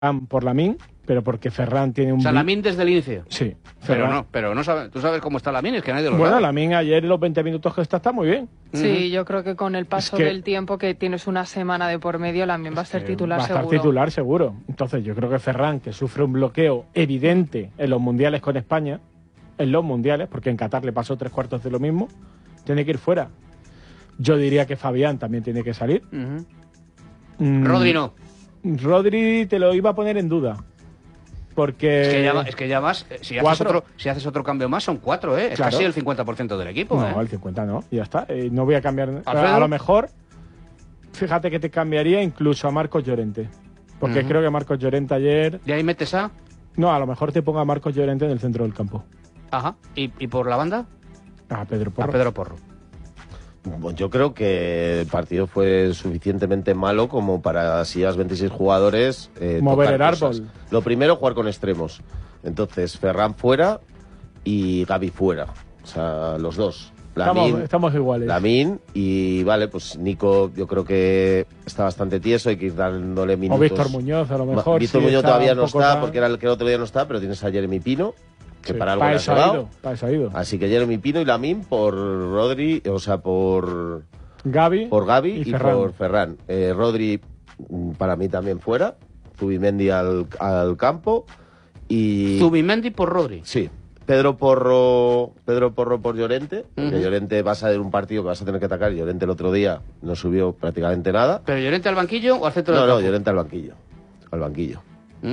por Lamine, pero porque Ferran tiene un... O sea, Lamine desde el inicio. Sí. Pero no sabe, tú sabes cómo está Lamine, es que nadie lo Bueno, sabe. Lamine ayer los 20 minutos que está muy bien. Sí, yo creo que con el paso del tiempo, que tienes una semana de por medio, Lamine va a ser titular seguro. Va a estar titular seguro. Entonces yo creo que Ferran, que sufre un bloqueo evidente en los mundiales con España, porque en Qatar le pasó 3/4 de lo mismo, tiene que ir fuera. Yo diría que Fabián también tiene que salir. Rodri no. Rodri te lo iba a poner en duda. Porque... Es que ya vas, si haces otro cambio más, son 4, ¿eh? Es claro. Casi el 50% del equipo, No, el 50 no, ya está. No voy a cambiar... A lo mejor, fíjate que te cambiaría incluso a Marcos Llorente. Porque creo que Marcos Llorente ayer... ¿Y ahí metes a...? No, a lo mejor te ponga a Marcos Llorente en el centro del campo. Ajá. ¿Y por la banda? A Pedro Porro. A Pedro Porro. Bueno, yo creo que el partido fue suficientemente malo como para, si llevas 26 jugadores, mover el cosas. árbol. Lo primero, jugar con extremos. Entonces, Ferran fuera y Gavi fuera. O sea, los dos. Estamos iguales. Lamine y, vale, pues Nico yo creo que está bastante tieso, hay que ir dándole minutos. O Víctor Muñoz, a lo mejor. Víctor Muñoz todavía no está, porque era el que el otro día no está, pero tienes a Jeremy Pino, que para algo le has dado. Así que Jeremy Pino y Lamine por Rodri, o sea, por Gavi y por Ferran. Rodri, para mí también fuera. Zubimendi al campo. Y Zubimendi por Rodri. Sí. Pedro Porro por Llorente, porque Llorente va a ser un partido que vas a tener que atacar. Llorente el otro día no subió prácticamente nada. ¿Pero Llorente al banquillo o al centro del campo? No, Llorente al banquillo.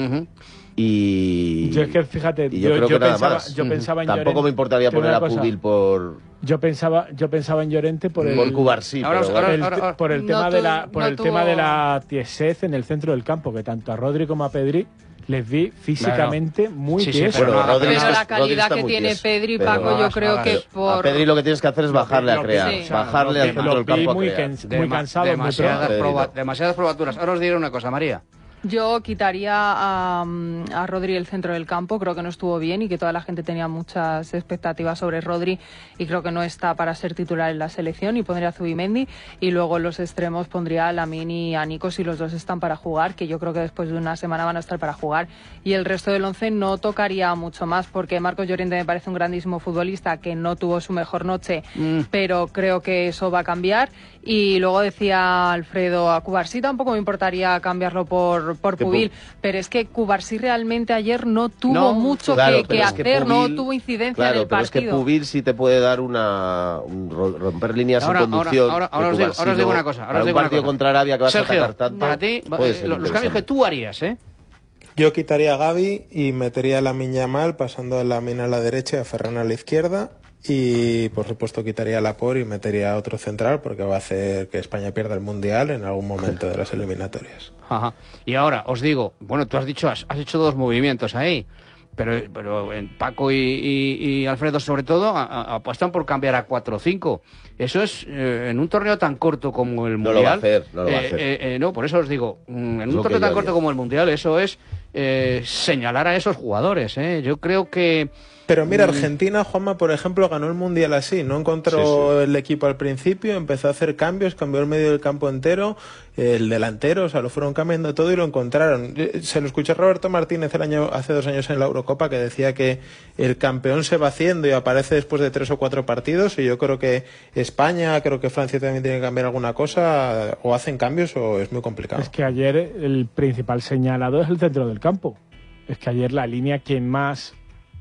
Y yo es que, fíjate, yo creo que nada más. Yo pensaba en Tampoco Llorente, me importaría poner a Pubil por... Yo pensaba en Llorente por Cubarsí, por el tema de la tiesez en el centro del campo, que tanto a Rodri como a Pedri les vi físicamente muy tiesos. Pero la calidad que tiene Pedri, Paco, yo creo que por... A Pedri lo que tienes que hacer es bajarle a crear. Bajarle al centro del campo a muy cansado, demasiadas probaturas. Ahora os diré una cosa, María. Yo quitaría a Rodri el centro del campo, creo que no estuvo bien y que toda la gente tenía muchas expectativas sobre Rodri y creo que no está para ser titular en la selección, y pondría a Zubimendi, y luego en los extremos pondría a Lamine y a Nico si los dos están para jugar, que yo creo que después de una semana van a estar para jugar, y el resto del once no tocaría mucho más porque Marcos Llorente me parece un grandísimo futbolista que no tuvo su mejor noche, pero creo que eso va a cambiar. Y luego decía Alfredo, a Cubarsí tampoco me importaría cambiarlo por Pubil, pero es que Cubarsí realmente ayer no tuvo mucho que hacer, Pubil, no tuvo incidencia en el partido. Pero es que Pubil sí te puede dar romper líneas en conducción. Ahora os digo una cosa. Para un partido contra Arabia que vas a atacar tanto... Para ti, los cambios que tú harías, ¿eh? Yo quitaría a Gavi y metería a Lamine Yamal, pasando a Lamine a la derecha y a Ferran a la izquierda. Y por supuesto quitaría a Laporte y metería a otro central, porque va a hacer que España pierda el Mundial en algún momento de las eliminatorias. Ajá. Y ahora os digo, bueno, tú has hecho dos movimientos ahí, pero en Paco y Alfredo sobre todo apuestan por cambiar a 4-5. Eso es en un torneo tan corto como el Mundial. No lo va a hacer. No, por eso os digo, en un torneo tan corto como el Mundial, eso es señalar a esos jugadores. Yo creo que... Pero mira, Argentina, Juanma, por ejemplo, ganó el Mundial así. No encontró el equipo al principio, empezó a hacer cambios, cambió el medio del campo entero, el delantero, o sea, lo fueron cambiando todo y lo encontraron. Se lo escuché a Roberto Martínez hace 2 años en la Eurocopa, que decía que el campeón se va haciendo y aparece después de 3 o 4 partidos, y yo creo que España, creo que Francia también tiene que cambiar alguna cosa, o hacen cambios o es muy complicado. Es que ayer el principal señalado es el centro del campo. Es que ayer la línea que más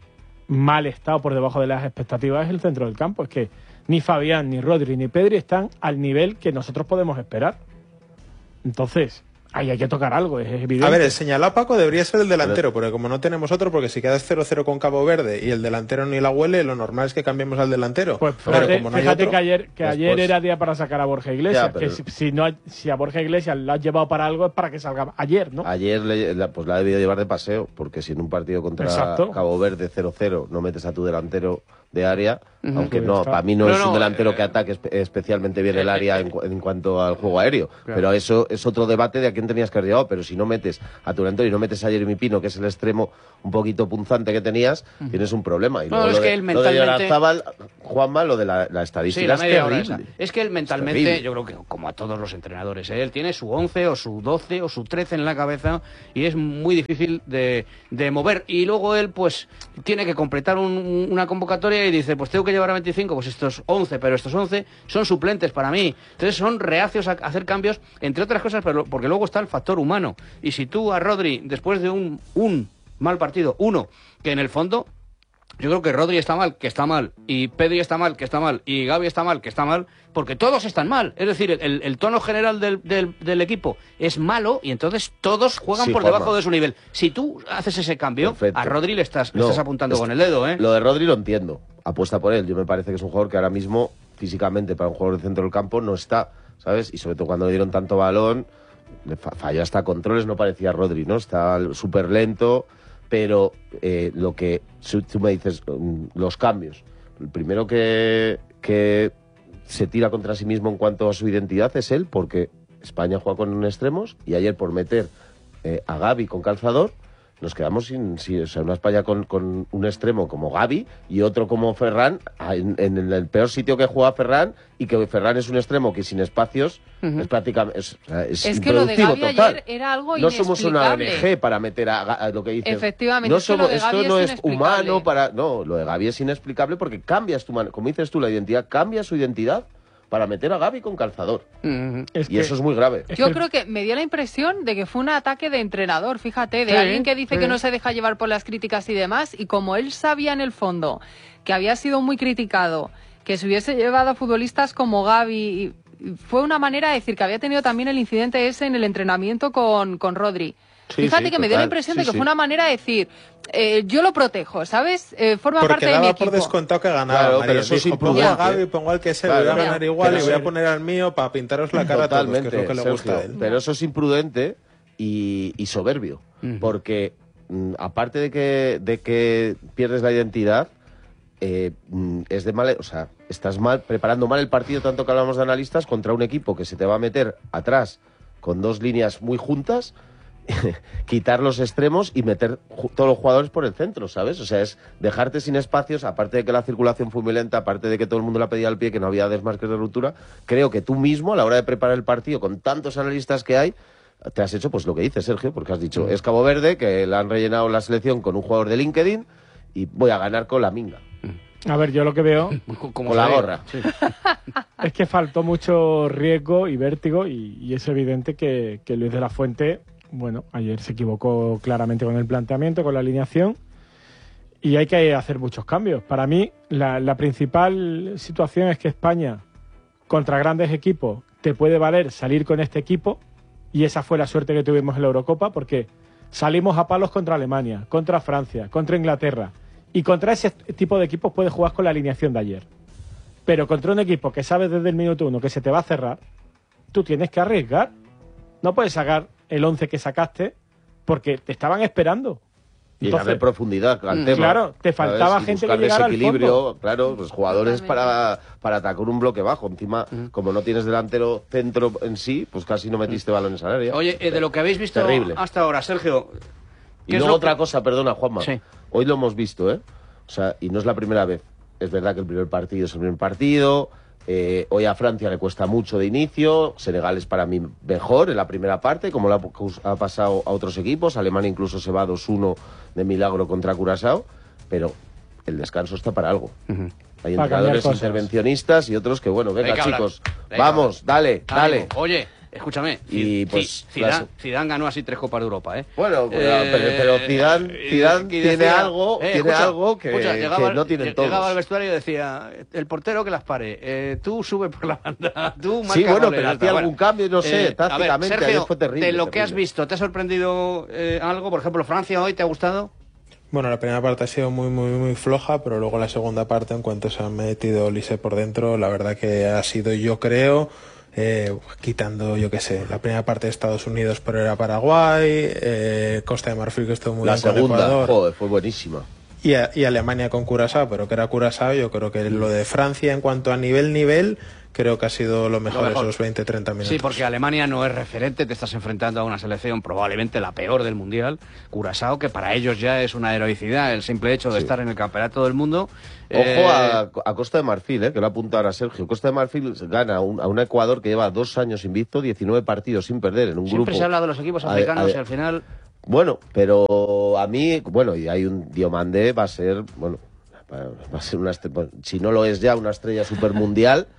mal estado por debajo de las expectativas es el centro del campo. Es que ni Fabián, ni Rodri, ni Pedri están al nivel que nosotros podemos esperar. Entonces, ahí hay que tocar algo, es evidente. A ver, el señalado Paco debería ser el delantero, porque como no tenemos otro, porque si quedas 0-0 con Cabo Verde y el delantero ni la huele, lo normal es que cambiemos al delantero. Pues fíjate que ayer era día para sacar a Borja Iglesias, que si a Borja Iglesias la has llevado para algo es para que salga ayer, ¿no? Ayer pues la ha debido llevar de paseo, porque si en un partido contra Cabo Verde 0-0 no metes a tu delantero, de área, aunque no, para mí no es un delantero que ataque especialmente bien el área en cuanto al juego aéreo, pero eso es otro debate de a quién tenías que haber llegado. Pero si no metes a tu delantero y no metes a Jeremy Pino, que es el extremo un poquito punzante que tenías, tienes un problema. Y luego lo de Oyarzabal, Juanma, lo de la estadística es terrible. Es que él mentalmente, yo creo que como a todos los entrenadores, él tiene su 11 o su 12 o su 13 en la cabeza y es muy difícil de mover. Y luego él pues tiene que completar una convocatoria y dice, pues tengo que llevar a 25, pues estos 11, pero estos 11 son suplentes para mí. Entonces son reacios a hacer cambios, entre otras cosas, pero porque luego está el factor humano. Y si tú a Rodri, después de un mal partido, que en el fondo, yo creo que Rodri está mal, que está mal, y Pedri está mal, que está mal, y Gavi está mal, que está mal, porque todos están mal. Es decir, el tono general del equipo es malo y entonces todos juegan por debajo de su nivel. Si tú haces ese cambio, a Rodri le estás apuntando con el dedo, ¿eh? Lo de Rodri lo entiendo, apuesta por él. Yo me parece que es un jugador que ahora mismo, físicamente, para un jugador de centro del campo, no está, ¿sabes? Y sobre todo cuando le dieron tanto balón, falló hasta controles, no parecía Rodri, ¿no? Está súper lento, pero lo que tú me dices, los cambios. El primero que se tira contra sí mismo en cuanto a su identidad es él, porque España juega con extremos y ayer por meter a Gavi con calzador nos quedamos sin o sea, una España con un extremo como Gavi y otro como Ferran en el peor sitio que juega Ferran, y que Ferran es un extremo que sin espacios es prácticamente es que lo de Gavi ayer era algo inexplicable. No somos una ONG para meter a lo que dices. Efectivamente. No somos, esto no es humano para... No, lo de Gavi es inexplicable porque cambias como dices tú, la identidad, cambia su identidad para meter a Gavi con calzador. Y eso es muy grave. Yo creo que me dio la impresión de que fue un ataque de entrenador, fíjate, de alguien que dice que no se deja llevar por las críticas y demás, y como él sabía en el fondo que había sido muy criticado, que se hubiese llevado a futbolistas como Gavi, fue una manera de decir que había tenido también el incidente ese en el entrenamiento con Rodri. Fíjate que me dio la impresión de que fue una manera de decir, yo lo protejo, ¿sabes? Forma parte de mi equipo. Porque daba por descontado que ganaba. Claro, pero eso sí, pongo a Gavi, pongo al que se voy a ganar igual y voy a poner al mío para pintaros la cara a todos, que es lo que le gusta a él. Pero eso es imprudente y soberbio, porque aparte de que pierdes la identidad, es de mal, o sea, estás preparando mal el partido, tanto que hablamos de analistas, contra un equipo que se te va a meter atrás con dos líneas muy juntas, quitar los extremos y meter todos los jugadores por el centro, ¿sabes? O sea, es dejarte sin espacios, aparte de que la circulación fue muy lenta, aparte de que todo el mundo la pedía al pie, que no había desmarques de ruptura. Creo que tú mismo, a la hora de preparar el partido, con tantos analistas que hay, te has hecho pues lo que dices, Sergio, porque has dicho, es Cabo Verde, que le han rellenado la selección con un jugador de LinkedIn y voy a ganar con la minga. A ver, yo lo que veo... Como la gorra. Sí. Es que faltó mucho riesgo y vértigo y es evidente que Luis de la Fuente... Bueno, ayer se equivocó claramente con el planteamiento, con la alineación, y hay que hacer muchos cambios. Para mí, la principal situación es que España, contra grandes equipos, te puede valer salir con este equipo, y esa fue la suerte que tuvimos en la Eurocopa, porque salimos a palos contra Alemania, contra Francia, contra Inglaterra, y contra ese tipo de equipos puedes jugar con la alineación de ayer. Pero contra un equipo que sabes desde el minuto 1 que se te va a cerrar, tú tienes que arriesgar. No puedes sacar el 11 que sacaste porque te estaban esperando. Y darle profundidad al tema. Claro, te faltaba gente que llegara al fondo. Claro, pues jugadores para atacar un bloque bajo. Encima, como no tienes delantero centro en sí, pues casi no metiste balones al área. Oye, de lo que habéis visto hasta ahora, Sergio... Y luego otra cosa, perdona, Juanma. Sí. Hoy lo hemos visto, ¿eh? O sea, y no es la primera vez. Es verdad que el primer partido es el primer partido... hoy a Francia le cuesta mucho de inicio, Senegal es para mí mejor en la primera parte, como le ha pasado a otros equipos, Alemania incluso se va 2-1 de milagro contra Curazao, pero el descanso está para algo. Hay entrenadores intervencionistas y otros que, bueno, venga chicos, vamos, dale. Oye, escúchame, y pues Zidane ganó así 3 Copas de Europa, ¿eh? Bueno, pero Zidane tiene algo que no tienen todos. Llegaba al vestuario y decía, el portero que las pare, tú sube por la banda, tú marca. Sí, bueno, pero hacía algún cambio, no sé, tácticamente, a ver, Sergio, fue terrible. De lo que has visto, ¿te ha sorprendido algo? Por ejemplo, Francia hoy, ¿te ha gustado? Bueno, la primera parte ha sido muy floja, pero luego la segunda parte, en cuanto se ha metido Olise por dentro, la verdad que ha sido, yo creo... quitando, yo qué sé, la primera parte de Estados Unidos, pero era Paraguay, Costa de Marfil, que estuvo muy bien con Ecuador. Joder, fue buenísima. y Alemania con Curazao, pero que era Curazao. Yo creo que lo de Francia en cuanto a nivel, creo que ha sido lo mejor esos 20-30 minutos. Sí, porque Alemania no es referente, te estás enfrentando a una selección probablemente la peor del Mundial, Curazao, que para ellos ya es una heroicidad el simple hecho de estar en el campeonato del mundo. Ojo a Costa de Marfil, que lo apunta ahora Sergio. Costa de Marfil gana a un Ecuador que lleva 2 años invicto, 19 partidos sin perder en un grupo. Siempre se habla de los equipos africanos y al final... Bueno, pero a mí, y hay un Diomandé, va a ser una estrella, si no lo es ya, una estrella supermundial.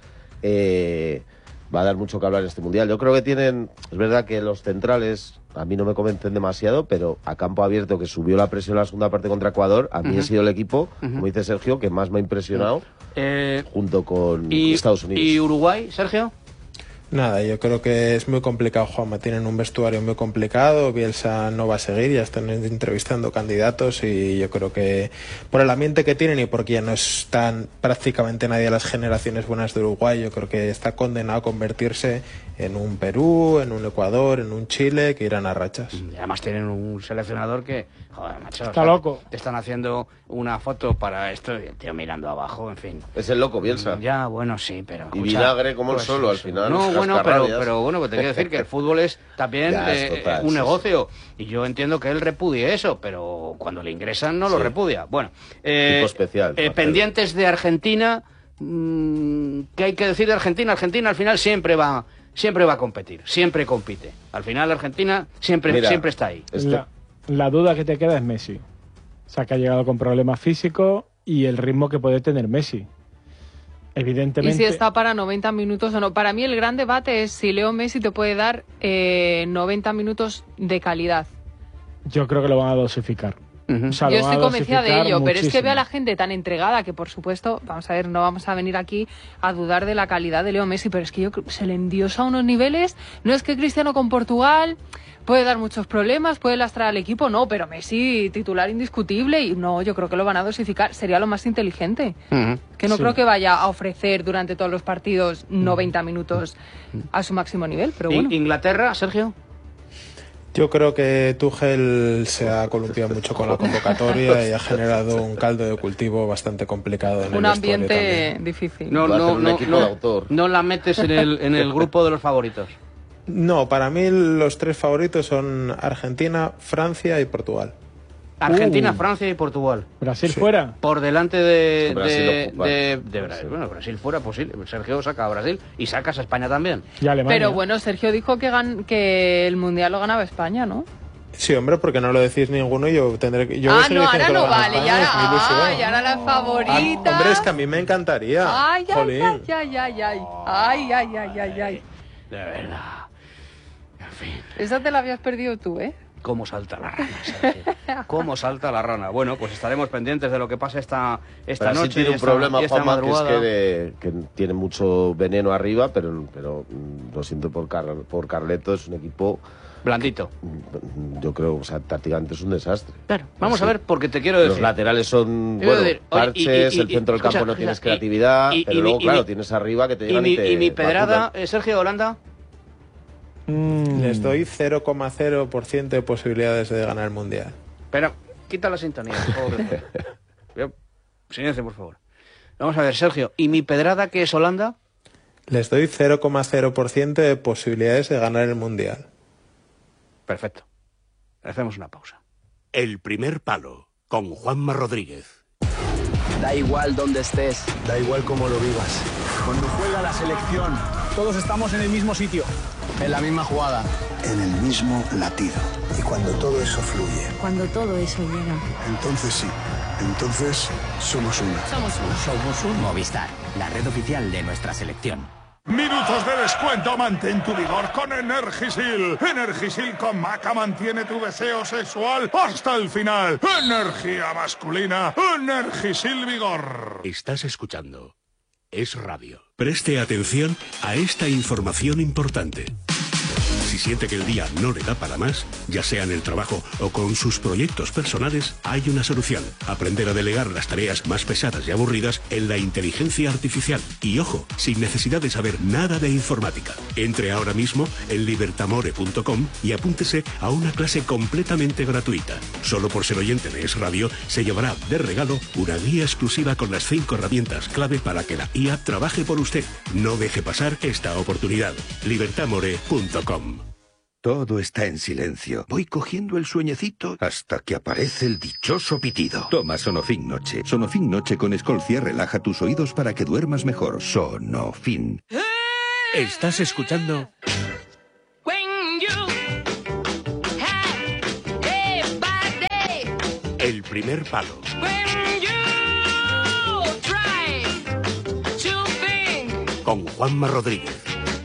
Va a dar mucho que hablar en este mundial. Yo creo que es verdad que los centrales a mí no me convencen demasiado, pero a campo abierto, que subió la presión en la segunda parte contra Ecuador, a mí ha sido el equipo, como dice Sergio, que más me ha impresionado junto con Estados Unidos. ¿Y Uruguay, Sergio? Nada, yo creo que es muy complicado, Juanma. Tienen un vestuario muy complicado. Bielsa no va a seguir, ya están entrevistando candidatos y yo creo que por el ambiente que tienen y porque ya no están prácticamente nadie de las generaciones buenas de Uruguay, yo creo que está condenado a convertirse en un Perú, en un Ecuador, en un Chile, que irán a rachas. Y además tienen un seleccionador que, joder, macho, está loco. Te están haciendo una foto para esto y el tío mirando abajo, en fin. Es el loco, Bielsa. Ya, bueno, sí, pero... Y vinagre como el solo, al final. No, bueno, pero bueno, pues te quiero decir que el fútbol es también un negocio. Y yo entiendo que él repudie eso, pero cuando le ingresan no lo repudia. Bueno, tipo especial. Pendientes de Argentina, ¿qué hay que decir de Argentina? Argentina al final siempre va a competir, siempre compite. Al final Argentina siempre está ahí. La duda que te queda es Messi. O sea, que ha llegado con problemas físicos y el ritmo que puede tener Messi. Evidentemente. Y si está para 90 minutos o no. Para mí el gran debate es si Leo Messi te puede dar 90 minutos de calidad. Yo creo que lo van a dosificar. O sea, yo estoy convencida de ello, pero es que veo a la muchísimo. gente tan entregada que, por supuesto, vamos a ver, no vamos a venir aquí a dudar de la calidad de Leo Messi, pero es que yo creo que se le endiosa a unos niveles. No es que Cristiano con Portugal puede dar muchos problemas, puede lastrar al equipo, no, pero Messi titular indiscutible y no, yo creo que lo van a dosificar, sería lo más inteligente. Que no creo que vaya a ofrecer durante todos los partidos 90 minutos a su máximo nivel, pero bueno. ¿Inglaterra, Sergio? Yo creo que Tuchel se ha columpiado mucho con la convocatoria y ha generado un caldo de cultivo bastante complicado en el vestuario ambiente también. difícil. No la metes en el grupo de los favoritos. No, para mí los 3 favoritos son Argentina, Francia y Portugal. Argentina, Francia y Portugal. Brasil fuera. Por delante de Brasil. Bueno, Brasil fuera posible. Sergio saca a Brasil y sacas a España también. Y Alemania. Pero bueno, Sergio dijo que el Mundial lo ganaba España, ¿no? Sí, hombre, porque no lo decís ninguno y yo tendré que... ahora no vale, y ahora la favorita. Hombre, es que a mí me encantaría. Ay. De verdad. En fin. Esa te la habías perdido tú, ¿eh? ¿Cómo salta la rana, Sergio? ¿Cómo salta la rana? Bueno, pues estaremos pendientes de lo que pase esta noche. Tiene un problema, esta Juanma, madrugada. que es que tiene mucho veneno arriba, pero lo siento por Carleto, es un equipo... Blandito. Yo creo, o sea, tácticamente es un desastre. Claro, vamos a ver, porque te quiero decir... Los laterales son, parches, el centro del campo no tienes creatividad, pero luego, claro, tienes arriba que te llegan y te... ¿Y mi pedrada, Sergio, Holanda? Les doy 0,0% de posibilidades de ganar el Mundial. Pero, quita la sintonía, por favor. Silencio, por favor. Vamos a ver, Sergio, ¿y mi pedrada que es Holanda? Les doy 0,0% de posibilidades de ganar el Mundial. Perfecto. Hacemos una pausa. El primer palo, con Juanma Rodríguez. Da igual dónde estés. Da igual cómo lo vivas. Cuando juega la selección, Todos estamos en el mismo sitio. en la misma jugada. En el mismo latido. Y cuando todo eso fluye, Cuando todo eso llega. entonces sí. Entonces somos uno. Somos un Movistar, la red oficial de nuestra selección. Minutos de descuento, mantén tu vigor con Energisil. Energisil con Maca mantiene tu deseo sexual hasta el final. Energía masculina, Energisil Vigor. Estás escuchando Es Radio. Preste atención a esta información importante. Si siente que el día no le da para más, ya sea en el trabajo o con sus proyectos personales, hay una solución. Aprender a delegar las tareas más pesadas y aburridas en la inteligencia artificial. Y ojo, sin necesidad de saber nada de informática. Entre ahora mismo en libertamore.com y apúntese a una clase completamente gratuita. Solo por ser oyente de Es Radio, se llevará de regalo una guía exclusiva con las 5 herramientas clave para que la IA trabaje por usted. No deje pasar esta oportunidad. libertamore.com. Todo está en silencio. Voy cogiendo el sueñecito hasta que aparece el dichoso pitido. Toma Sonofin Noche. Sonofin Noche con Escolcia relaja tus oídos para que duermas mejor. Sonofin. ¿Estás escuchando? El primer palo. Con Juanma Rodríguez.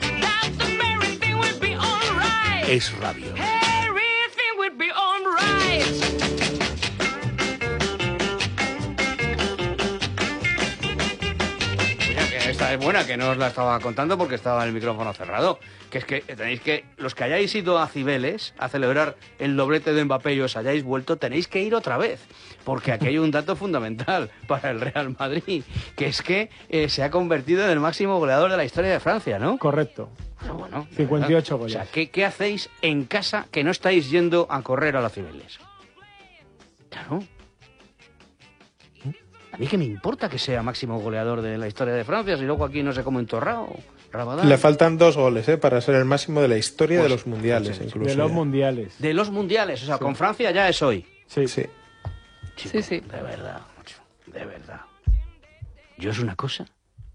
Es Radio. Esta es buena, que no os la estaba contando porque estaba el micrófono cerrado. Que es que tenéis que, los que hayáis ido a Cibeles a celebrar el doblete de Mbappé y os hayáis vuelto, tenéis que ir otra vez. Porque aquí hay un dato fundamental para el Real Madrid, que es que se ha convertido en el máximo goleador de la historia de Francia, ¿no? Correcto. Bueno, 58 goles. O sea, ¿qué hacéis en casa que no estáis yendo a correr a la Cibeles? Claro. A mí que me importa que sea máximo goleador de la historia de Francia, si luego aquí no sé cómo entorrado. Rabadán. Le faltan 2 goles para ser el máximo de la historia de los mundiales, incluso. De los mundiales. De los mundiales, o sea, con Francia ya es hoy. Sí. Sí. Chico, Sí. De verdad, macho, de verdad. Yo es una cosa...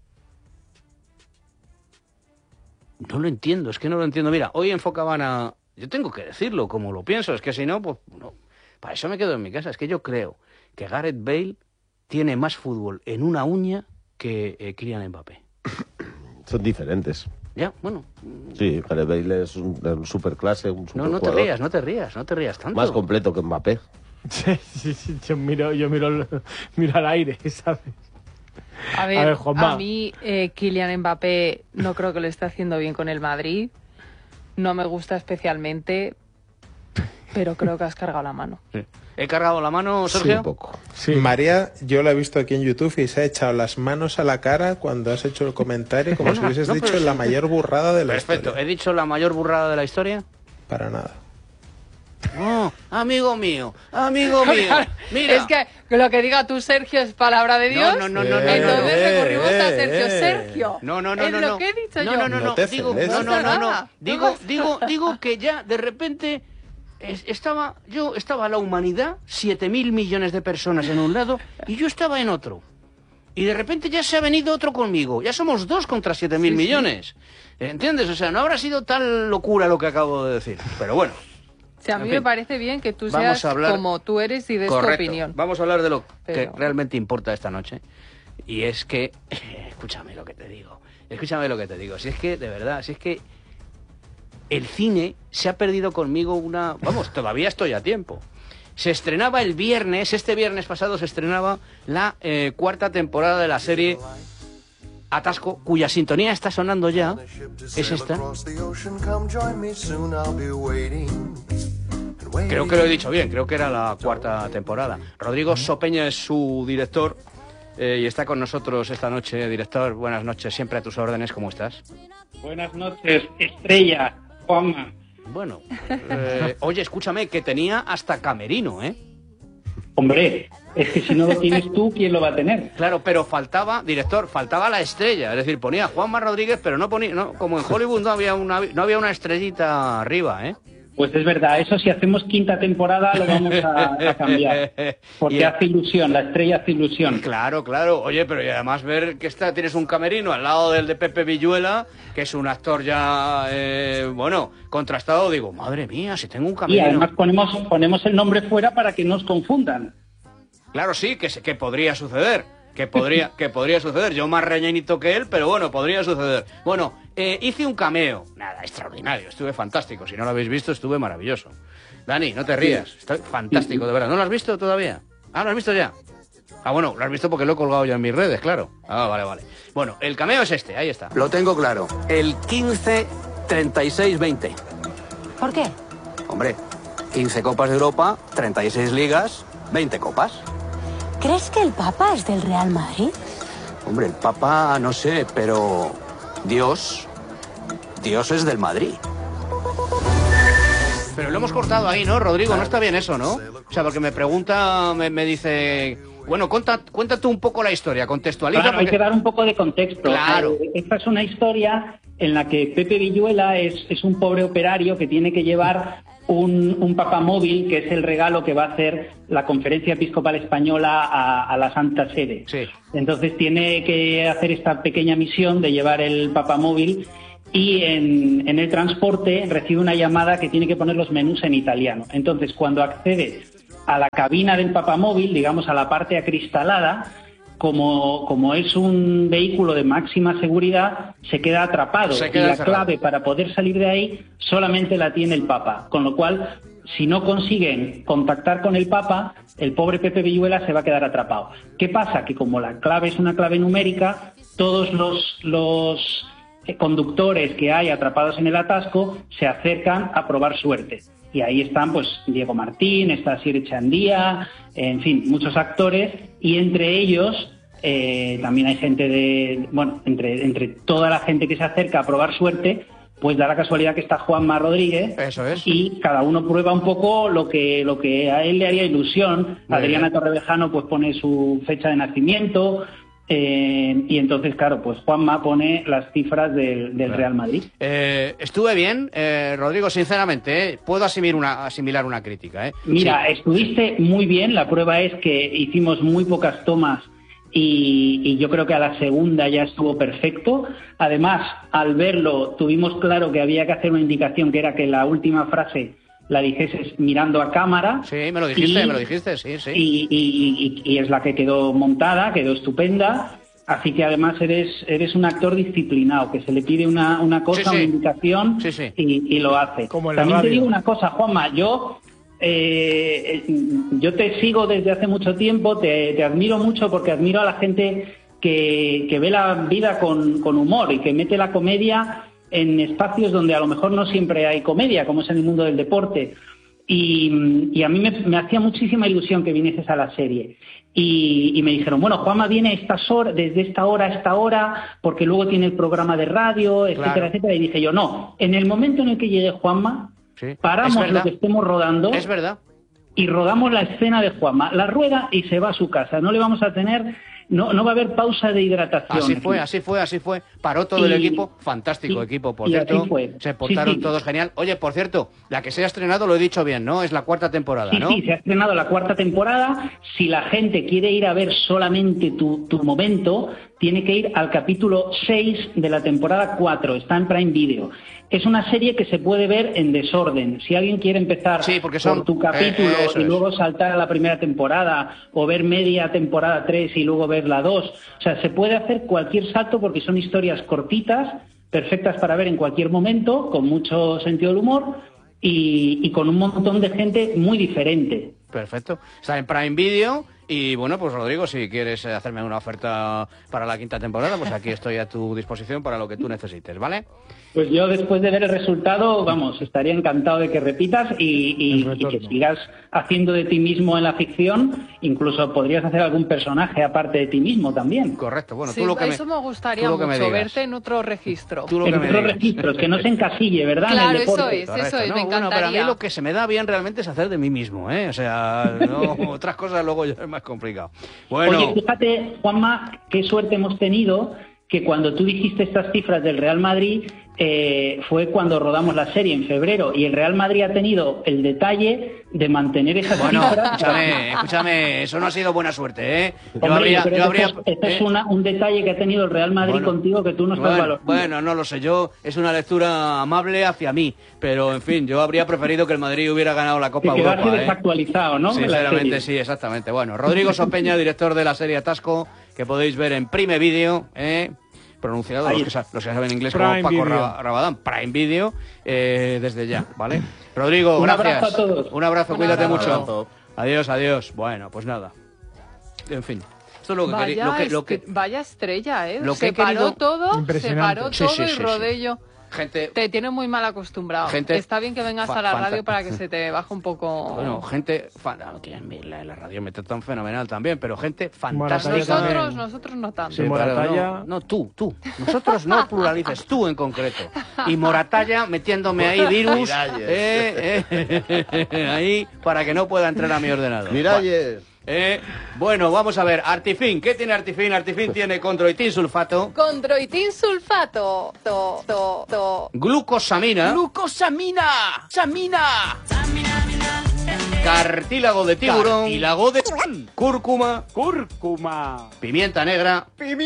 No lo entiendo, es que no lo entiendo. Mira, hoy enfocaban a... Yo tengo que decirlo como lo pienso, es que si no, pues no. Para eso me quedo en mi casa. Es que yo creo que Gareth Bale tiene más fútbol en una uña que Kylian Mbappé. Son diferentes. Ya, bueno. Sí, Gareth Bale es un superclase, un super No te rías tanto. Más completo que Mbappé. Sí, yo miro al aire, ¿sabes? A ver, Juanma. a mí Kylian Mbappé no creo que lo esté haciendo bien con el Madrid. No me gusta especialmente, pero creo que has cargado la mano. Sí. ¿He cargado la mano, Sergio? Sí, un poco. Sí. María, yo la he visto aquí en YouTube y se ha echado las manos a la cara cuando has hecho el comentario como si hubieses dicho la mayor burrada de la Perfecto. historia. ¿He dicho la mayor burrada de la historia? Para nada. No, amigo mío. Mira. Es que lo que diga tú, Sergio, es palabra de Dios. No. Entonces recurrimos a Sergio. Sergio. No. Es lo que he dicho yo. No. Digo que ya de repente estaba la humanidad, 7.000 millones de personas en un lado y yo estaba en otro. Y de repente ya se ha venido otro conmigo. Ya somos 2 contra 7.000 millones. ¿Entiendes? O sea, no habrá sido tal locura lo que acabo de decir. Pero bueno. Sí, a mí me parece bien que tú Vamos seas a hablar... como tú eres y des tu opinión. Vamos a hablar de lo que Pero... realmente importa esta noche. Y es que... Escúchame lo que te digo. Si es que, de verdad, si es que... El cine se ha perdido conmigo una... Vamos, todavía estoy a tiempo. Se estrenaba el viernes, este viernes pasado se estrenaba la 4ª temporada de la serie Atasco, cuya sintonía está sonando ya. Es esta. Creo que lo he dicho bien, creo que era la 4ª temporada. Rodrigo Sopeña es su director y está con nosotros esta noche. Director, buenas noches, siempre a tus órdenes, ¿cómo estás? Buenas noches, estrella, Juanma. Bueno, oye, escúchame, que tenía hasta camerino, ¿eh? Hombre, es que si no lo tienes tú, ¿quién lo va a tener? Claro, pero faltaba, director, faltaba la estrella. Es decir, ponía Juanma Rodríguez, pero no ponía, no, como en Hollywood no había una estrellita arriba, ¿eh? Pues es verdad, eso si hacemos 5ª temporada lo vamos a cambiar. Porque hace ilusión, la estrella hace ilusión. Claro. Oye, pero y además ver que tienes un camerino al lado del de Pepe Villuela, que es un actor ya, contrastado. Digo, madre mía, si tengo un camerino. Y además ponemos el nombre fuera para que no os confundan. Claro, sí, que podría suceder. Que podría suceder. Yo más rellenito que él, pero bueno, podría suceder. Bueno, hice un cameo. Nada, extraordinario. Estuve fantástico. Si no lo habéis visto, estuve maravilloso. Dani, no te rías. Estoy fantástico, de verdad. ¿No lo has visto todavía? Ah, ¿lo has visto ya? Ah, bueno, lo has visto porque lo he colgado ya en mis redes, claro. Ah, vale. Bueno, el cameo es este, ahí está. Lo tengo claro. El 15-36-20. ¿Por qué? Hombre, 15 Copas de Europa, 36 ligas, 20 copas. ¿Crees que el Papa es del Real Madrid? Hombre, el Papa no sé, pero Dios es del Madrid. Pero lo hemos cortado ahí, ¿no, Rodrigo? No está bien eso, ¿no? O sea, porque me pregunta, me dice... Bueno, cuenta tú un poco la historia, contextualiza. Claro, porque... hay que dar un poco de contexto. Claro. Esta es una historia en la que Pepe Villuela es un pobre operario que tiene que llevar un papamóvil, que es el regalo que va a hacer la Conferencia Episcopal Española a la Santa Sede. Sí. Entonces tiene que hacer esta pequeña misión de llevar el papamóvil y en el transporte recibe una llamada que tiene que poner los menús en italiano. Entonces, cuando accede a la cabina del papamóvil, digamos a la parte acristalada, como es un vehículo de máxima seguridad, se queda atrapado. Y la clave para poder salir de ahí solamente la tiene el Papa. Con lo cual, si no consiguen contactar con el Papa, el pobre Pepe Villuela se va a quedar atrapado. ¿Qué pasa? Que como la clave es una clave numérica, todos los conductores que hay atrapados en el atasco se acercan a probar suerte. Y ahí están pues Diego Martín, está Asier Echandía, en fin, muchos actores, y entre ellos también hay gente entre toda la gente que se acerca a probar suerte, pues da la casualidad que está Juanma Rodríguez. Eso es. Y cada uno prueba un poco lo que a él le haría ilusión. Adriana Torrevejano pues pone su fecha de nacimiento. Y entonces, claro, pues Juanma pone las cifras del Real Madrid. Estuve bien, Rodrigo, sinceramente, puedo asimilar una crítica. Mira, sí. Estuviste muy bien, la prueba es que hicimos muy pocas tomas y yo creo que a la segunda ya estuvo perfecto. Además, al verlo, tuvimos claro que había que hacer una indicación, que era que la última frase la dijeses mirando a cámara. Sí, me lo dijiste, sí. Y es la que quedó montada, quedó estupenda. Así que además eres un actor disciplinado, que se le pide una cosa, una indicación, y lo hace. También te digo una cosa, Juanma, yo te sigo desde hace mucho tiempo, te admiro mucho porque admiro a la gente que ve la vida con humor y que mete la comedia en espacios donde a lo mejor no siempre hay comedia, como es en el mundo del deporte. Y a mí me hacía muchísima ilusión que vinieses a la serie. Y me dijeron, bueno, Juanma viene desde esta hora a esta hora, porque luego tiene el programa de radio, etcétera, etcétera. Y dije yo, no, en el momento en el que llegue Juanma, paramos lo que estemos rodando. Es verdad. Y rodamos la escena de Juanma. La rueda y se va a su casa. No le vamos a tener... No va a haber pausa de hidratación. Así fue. Paró todo el equipo. Fantástico equipo, por cierto. Se portaron todos genial. Oye, por cierto, la que se ha estrenado, lo he dicho bien, ¿no? Es la 4ª temporada, ¿no? Sí, se ha estrenado la 4ª temporada. Si la gente quiere ir a ver solamente tu momento, tiene que ir al capítulo 6 de la temporada 4. Está en Prime Video. Es una serie que se puede ver en desorden. Si alguien quiere empezar por tu capítulo y luego saltar a la primera temporada, o ver media temporada 3 y luego ver la 2, o sea, se puede hacer cualquier salto porque son historias cortitas, perfectas para ver en cualquier momento, con mucho sentido del humor y con un montón de gente muy diferente. Perfecto. Está en Prime Video. Y bueno, pues Rodrigo, si quieres hacerme una oferta para la 5ª temporada, pues aquí estoy a tu disposición para lo que tú necesites, ¿vale? Pues yo, después de ver el resultado, estaría encantado de que repitas y que sigas haciendo de ti mismo en la ficción. Incluso podrías hacer algún personaje aparte de ti mismo también. Correcto. Bueno, sí, eso me gustaría mucho, verte en otro registro. En otros registros, que no se encasille, ¿verdad? Claro, eso es, me encantaría. Bueno, pero a mí lo que se me da bien realmente es hacer de mí mismo, ¿eh? O sea, otras cosas luego ya es más complicado. Bueno. Oye, fíjate, Juanma, qué suerte hemos tenido, que cuando tú dijiste estas cifras del Real Madrid, fue cuando rodamos la serie en febrero, y el Real Madrid ha tenido el detalle de mantener esas cifras. Escúchame, eso no ha sido buena suerte, ¿eh? Esto es un detalle que ha tenido el Real Madrid contigo que tú no estás valorando. Bueno, no lo sé, es una lectura amable hacia mí, pero en fin, yo habría preferido que el Madrid hubiera ganado la Copa Europa. Que quedase desactualizado, ¿no? Sinceramente, sí, exactamente. Bueno, Rodrigo Sopeña, director de la serie Atasco, que podéis ver en Prime Video, pronunciado los que saben inglés como Paco Rabadán, Prime Video, desde ya, ¿vale? Rodrigo, gracias. Un abrazo a todos. Un abrazo, cuídate mucho. Adiós. Bueno, pues nada. En fin. Esto es lo que vaya estrella, ¿eh? Lo que se paró todo y Rodello. Gente... Te tiene muy mal acostumbrado. Está bien que vengas a la radio para que se te baje un poco... Bueno, gente... La radio me tratan fenomenal también, pero gente fantástica. Nosotros no tanto. Sí, Moratalla... No, tú. Nosotros no pluralices, tú en concreto. Y Moratalla metiéndome ahí virus... ahí para que no pueda entrar a mi ordenador. Miralles. Bueno, vamos a ver. Artifin, ¿qué tiene Artifin? Artifin tiene condroitin sulfato. Condroitin sulfato. Glucosamina. ¡Samina! Cartílago de tiburón. Cartílago de... Cúrcuma. Pimienta negra.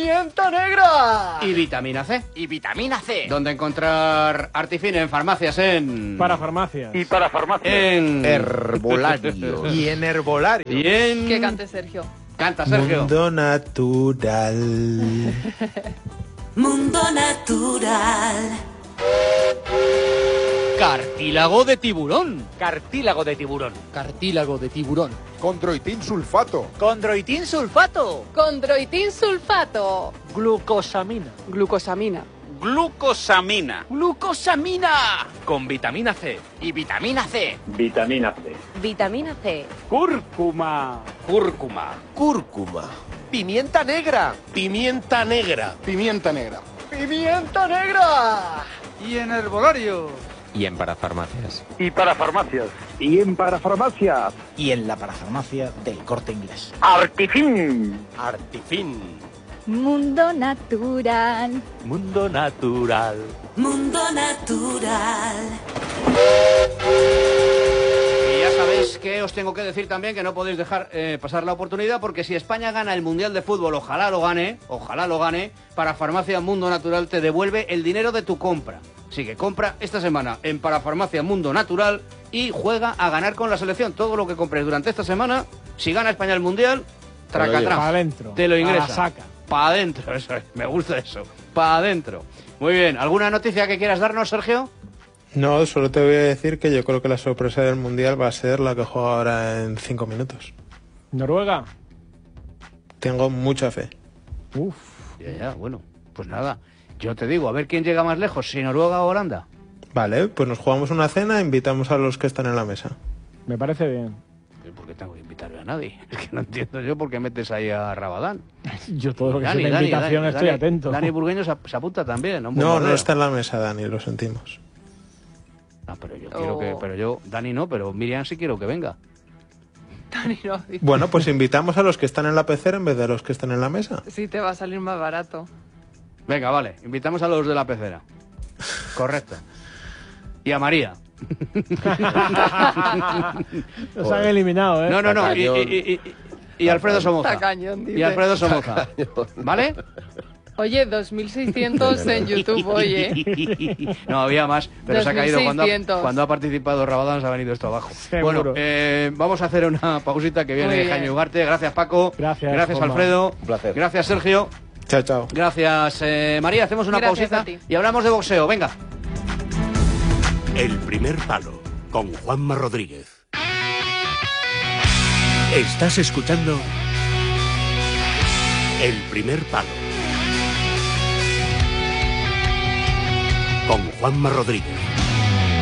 Y vitamina C. ¿Dónde encontrar Artifin? En farmacias, Para farmacias. En... Herbolario. Y en herbolario. Y en... Que cante Sergio. Canta, Sergio. Mundo natural. Mundo natural. Cartílago de tiburón. Condroitin sulfato. Condroitin sulfato. Glucosamina. Con vitamina C. Y vitamina C. Vitamina C. Cúrcuma. Pimienta negra. Y en herbolario. Y en parafarmacias. Y en la parafarmacia del Corte Inglés. Artifin. Mundo natural. Mundo natural. Y ya sabéis que os tengo que decir también que no podéis dejar pasar la oportunidad, porque si España gana el Mundial de Fútbol, ojalá lo gane, para Farmacia Mundo Natural te devuelve el dinero de tu compra. Así que compra esta semana en Parafarmacia Mundo Natural y juega a ganar con la selección. Todo lo que compres durante esta semana, si gana España el Mundial, tracatrán. Para adentro. Te lo ingresa. La saca. Para adentro, eso es. Me gusta eso. Para adentro. Muy bien. ¿Alguna noticia que quieras darnos, Sergio? No, solo te voy a decir que yo creo que la sorpresa del Mundial va a ser la que juega ahora en 5 minutos. ¿Noruega? Tengo mucha fe. Uf. Ya, bueno. Pues nada. Yo te digo, a ver quién llega más lejos, si Noruega o Holanda. Vale, pues nos jugamos una cena e invitamos a los que están en la mesa. Me parece bien. ¿Por qué tengo que invitarle a nadie? Es que no entiendo yo por qué metes ahí a Rabadán. Yo todo lo que sea una invitación estoy atento. Dani Burgueño se apunta también. No está en la mesa, Dani, lo sentimos. No, pero yo quiero que... Dani no, pero Miriam sí quiero que venga. Dani no. Bueno, pues invitamos a los que están en la pecera en vez de a los que están en la mesa. Sí, te va a salir más barato. Venga, vale. Invitamos a los de la pecera. Correcto. Y a María. Los han eliminado, ¿eh? No. Y Alfredo Somoza. Cañón, y Alfredo Somoza. ¿Vale? Oye, 2.600 en YouTube, oye. No, había más, pero se ha caído cuando ha participado Rabadán, se ha venido esto abajo. Seguro. Bueno, vamos a hacer una pausita que viene Jaime Ugarte. Gracias, Paco. Gracias Alfredo. Un placer. Gracias, Sergio. Chao. Gracias, María. Hacemos una pausita y hablamos de boxeo. Venga. El primer palo, con Juanma Rodríguez. Estás escuchando El primer palo, con Juanma Rodríguez.